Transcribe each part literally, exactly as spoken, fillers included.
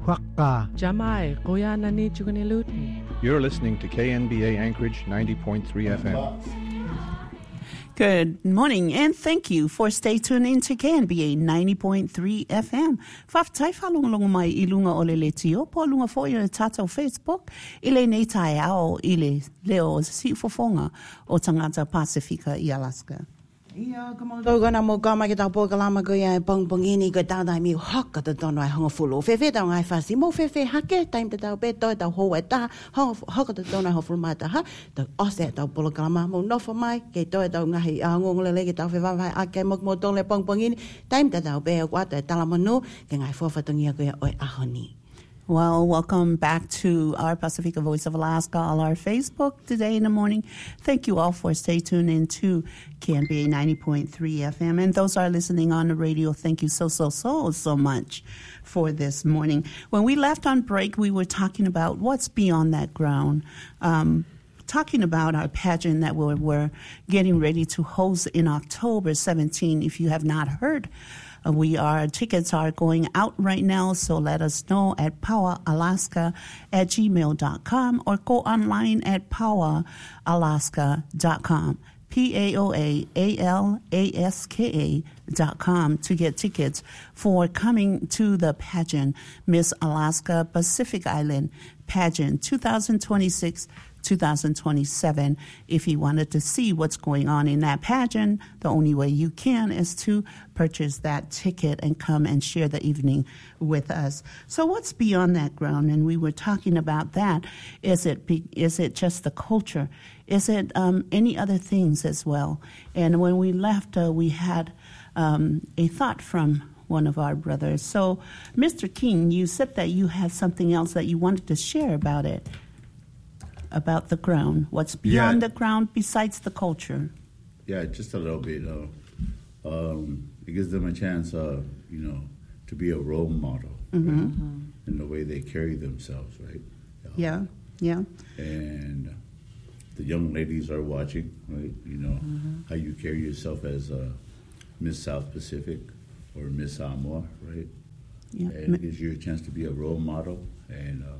Huakka. Jamai, Koyana ni Chugunilut. You're listening to K N B A Anchorage ninety point three F M. Good morning, and thank you for stay tuned in to K N B A ninety point three F M. Whaftai whalongalonga mai i lunga o le letio, po lunga fo i le tātou Facebook, i le nei tai ao i le leo si fofonga o tangata Pasifika i Alaska. Ia, kamoto gana mo kama ki tau po kalama ko ia pong pongini ko tau dai mi haka te tono ai honga fulu. Fefe tau ngai fasi mo fefe hake time te tau pe to tau ho e ta haka te tono ai ho fulu mai ta ha. Tau ose tau polo kalama mo no fa mai ke to tau ngai a ngong le le ki tau fe vai ake mo mo tong le pong pongini time te tau pe kwa te tala mo no ke ngai fo fa tongia ko ia oi ahoni. Well, welcome back to our Pacifica Voice of Alaska on our Facebook today in the morning. Thank you all for stay tuned in to K N B A ninety point three F M. And those are listening on the radio, thank you so, so, so, so much for this morning. When we left on break, we were talking about what's beyond that ground. Um, talking about our pageant that we're, we're getting ready to host in October seventeenth. If you have not heard, Uh, we are, tickets are going out right now, so let us know at power alaska at gmail dot com or go online at power alaska dot com, P A O A A L A S K A dot com to get tickets for coming to the pageant, Miss Alaska Pacific Island Pageant twenty twenty-six twenty twenty-seven. If you wanted to see what's going on in that pageant, the only way you can is to purchase that ticket and come and share the evening with us. So what's beyond that ground? And we were talking about that. Is it be, is it just the culture? Is it um, any other things as well? And when we left, uh, we had um, a thought from one of our brothers. So, Mister King, you said that you had something else that you wanted to share about it. About the ground, what's beyond yeah. the ground besides the culture? Yeah, just a little bit. Uh, um, it gives them a chance, uh, you know, to be a role model mm-hmm. right? Mm-hmm. in the way they carry themselves, right? Uh, yeah, yeah. And the young ladies are watching, right? You know, mm-hmm. how you carry yourself as uh, Miss South Pacific or Miss Samoa, right? Yeah. And it gives you a chance to be a role model and uh,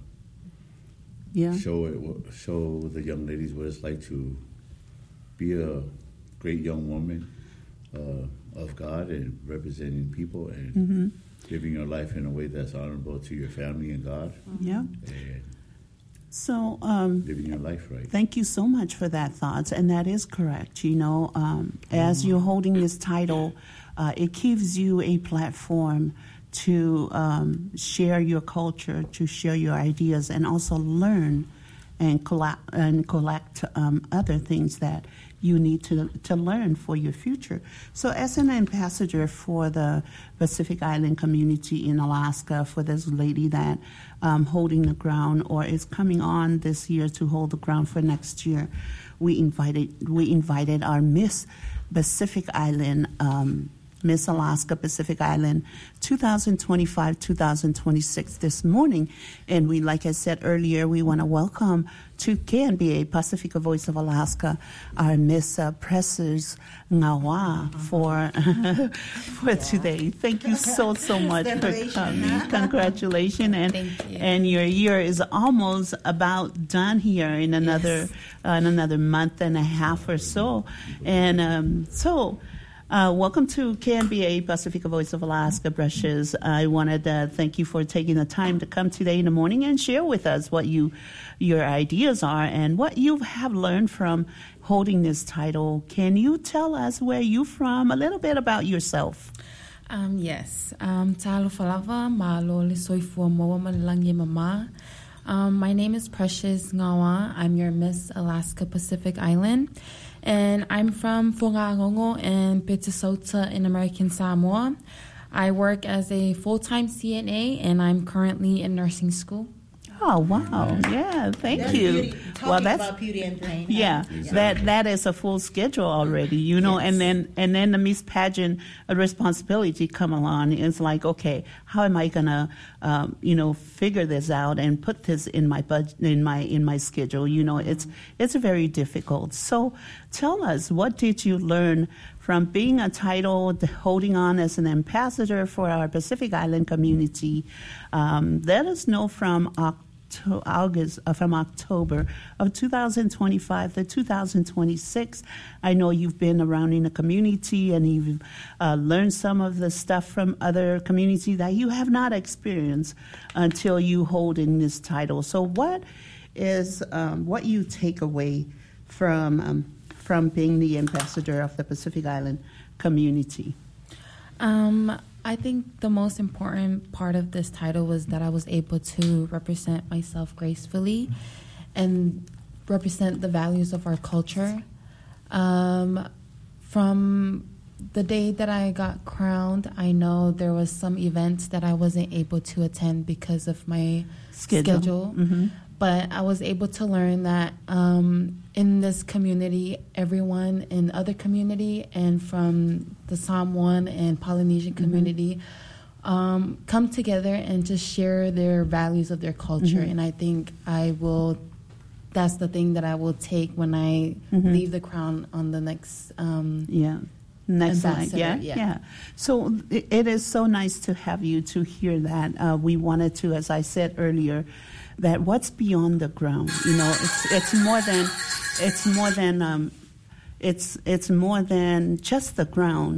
Yeah. Show it, show the young ladies what it's like to be a great young woman uh, of God and representing people and mm-hmm. living your life in a way that's honorable to your family and God. Yeah. And so um, living your life right. Thank you so much for that thoughts, and that is correct. You know, um, as you're holding this title, uh, it gives you a platform to um, share your culture, to share your ideas, and also learn and collect, and collect um, other things that you need to to learn for your future. So as an ambassador for the Pacific Island community in Alaska, for this lady that um, holding the ground or is coming on this year to hold the ground for next year, we invited we invited our Miss Pacific Island um Miss Alaska Pacific Island twenty twenty-five twenty twenty-six this morning. And we, like I said earlier, we want to welcome to K N B A Pacifica Voice of Alaska our Miss uh, Precious Ngawa for for yeah. today. Thank you so, so much for coming. Congratulations. And you. and your year is almost about done here in another yes. uh, in another month and a half or so. And um, so Uh, welcome to K N B A Pacifica Voice of Alaska, Precious. I wanted to thank you for taking the time to come today in the morning and share with us what you, your ideas are and what you have learned from holding this title. Can you tell us where you're from, a little bit about yourself? Um, yes. Um, Talo falava malo le soifua moa malalangi mama. Um, my name is Precious Ngawa. I'm your Miss Alaska Pacific Island. And I'm from Whangarongo and Pitisota in American Samoa. I work as a full-time C N A, and I'm currently in nursing school. Oh, wow. Yeah, thank that's you. Beauty. Talking well, that's about beauty and pain. Yeah, yeah, that that is a full schedule already, you know, yes. and then and then the Miss Pageant responsibility come along. It's like, okay, how am I gonna, um, you know, figure this out and put this in my budget, in my in my schedule? You know, it's it's very difficult. So, tell us, what did you learn from being a title, holding on as an ambassador for our Pacific Island community. Um, let us know from October. To August uh, from October of two thousand twenty-five to two thousand twenty-six. I know you've been around in the community and you've uh, learned some of the stuff from other communities that you have not experienced until you hold in this title. So what is um, what you take away from um, from being the ambassador of the Pacific Island community? Um, I think the most important part of this title was that I was able to represent myself gracefully and represent the values of our culture. Um, from the day that I got crowned, I know there was some events that I wasn't able to attend because of my schedule. schedule. Mm-hmm. But I was able to learn that um, in this community, everyone in other community and from the Samoan and Polynesian community mm-hmm. um, come together and just share their values of their culture. Mm-hmm. And I think I will, that's the thing that I will take when I mm-hmm. leave the crown on the next um, yeah. Next slide, yeah, yeah, yeah. So it, it is so nice to have you to hear that. Uh, we wanted to, as I said earlier, that what's beyond the ground, you know, it's it's more than it's more than um, it's it's more than just the ground.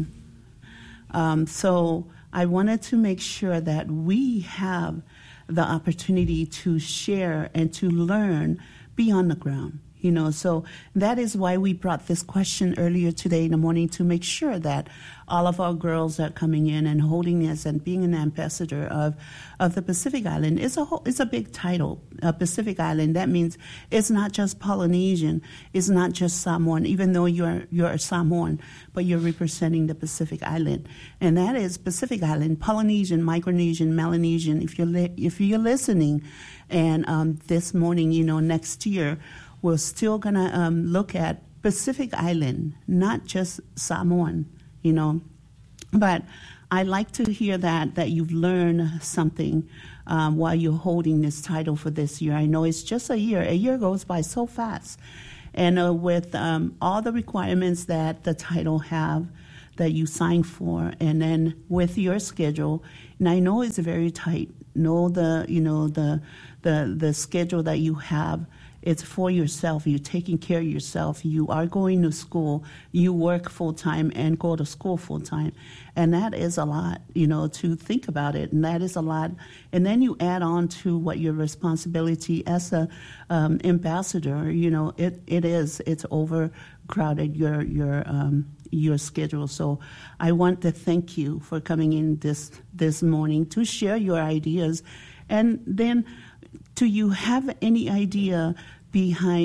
Um, so I wanted to make sure that we have the opportunity to share and to learn beyond the ground. You know, so that is why we brought this question earlier today in the morning, to make sure that all of our girls are coming in and holding this and being an ambassador of of the Pacific Island. It's a whole, it's a big title, uh, Pacific Island. That means it's not just Polynesian, it's not just Samoan, even though you're you're a Samoan, but you're representing the Pacific Island, and that is Pacific Island, Polynesian, Micronesian, Melanesian. If you're li- if you're listening, and um, this morning, you know, next year, we're still going to um, look at Pacific Island, not just Samoan, you know. But I like to hear that, that you've learned something um, while you're holding this title for this year. I know it's just a year. A year goes by so fast. And uh, with um, all the requirements that the title have, that you sign for, and then with your schedule, and I know it's very tight. Know the, you know, the the the schedule that you have. It's for yourself. You're taking care of yourself. You are going to school. You work full-time and go to school full-time. And that is a lot, you know, to think about it. And that is a lot. And then you add on to what your responsibility as a um, ambassador, you know, it, it is. It's overcrowded, your, your, um, your schedule. So I want to thank you for coming in this, this morning to share your ideas. And then, do you have any idea behind